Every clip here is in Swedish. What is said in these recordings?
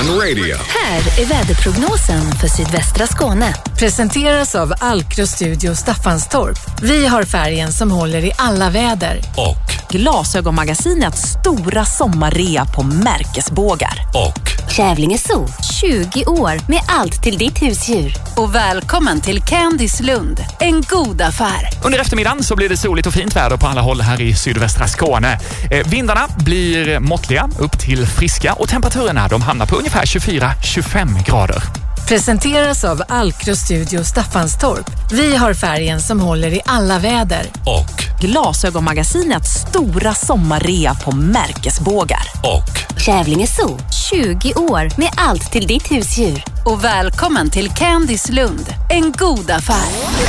Fun Radio. Här är väderprognosen för sydvästra Skåne. Presenteras av Alcro Studio Staffanstorp. Vi har färgen som håller i alla väder. Och Glasögonmagasinets stora sommarrea på märkesbågar. och Kävlinge Zoo, 20 år med allt till ditt husdjur. Och välkommen till Candice Lund, en god affär. Under eftermiddagen så blir det soligt och fint väder på alla håll här i sydvästra Skåne. Vindarna blir måttliga upp till friska och temperaturerna de hamnar på ungefär 24-25 grader. Presenteras av Alcro Studio Staffanstorp. Vi har färgen som håller i alla väder. och Glasögonmagasinets stora sommarrea på märkesbågar. och Kävlinge Zoo, 20 år med allt till ditt husdjur. Och välkommen till Candice Lund, en god affär.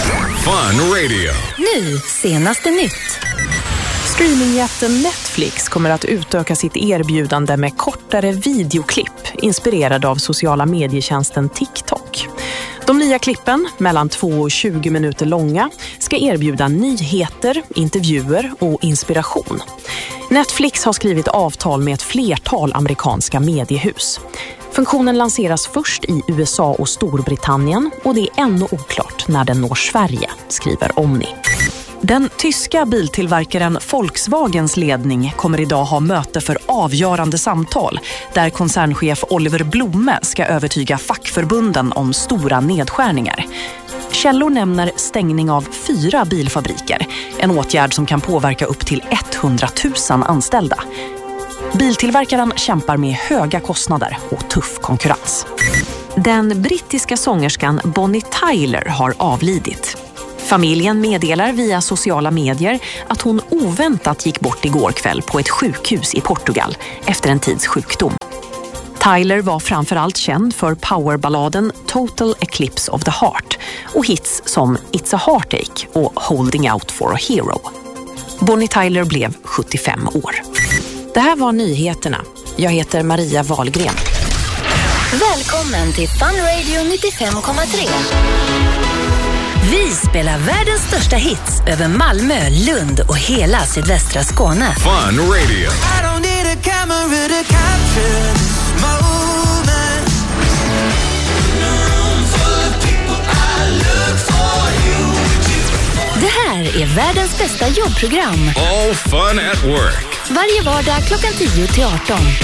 Fun Radio. Nu, senaste nytt. Streamingjätten Netflix kommer att utöka sitt erbjudande med kortare videoklipp inspirerade av sociala medietjänsten TikTok. De nya klippen, mellan 2 och 20 minuter långa, ska erbjuda nyheter, intervjuer och inspiration. Netflix har skrivit avtal med ett flertal amerikanska mediehus. Funktionen lanseras först i USA och Storbritannien och det är ännu oklart när den når Sverige, skriver Omni. Den tyska biltillverkaren Volkswagens ledning kommer idag ha möte för avgörande samtal där koncernchef Oliver Blume ska övertyga fackförbunden om stora nedskärningar. Källor nämner stängning av 4 bilfabriker, en åtgärd som kan påverka upp till 100 000 anställda. Biltillverkaren kämpar med höga kostnader och tuff konkurrens. Den brittiska sångerskan Bonnie Tyler har avlidit. Familjen meddelar via sociala medier att hon oväntat gick bort igår kväll på ett sjukhus i Portugal efter en tids sjukdom. Tyler var framförallt känd för powerballaden Total Eclipse of the Heart och hits som It's a Heartache och Holding Out for a Hero. Bonnie Tyler blev 75 år. Det här var nyheterna. Jag heter Maria Wahlgren. Välkommen till Fun Radio 95,3. Vi spelar världens största hits över Malmö, Lund och hela sydvästra Skåne. Fun Radio. Det här är världens bästa jobbprogram. All fun at work. Varje vardag klockan 10 till 18.